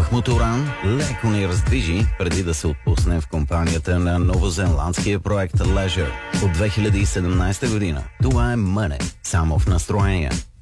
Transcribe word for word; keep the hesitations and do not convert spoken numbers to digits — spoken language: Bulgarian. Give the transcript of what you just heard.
Махмут Оран леко ни раздвижи преди да се отпусне в компанията на новозеландския проект Leisure от две хиляди и седемнадесета година. Това е Money, само в настроение.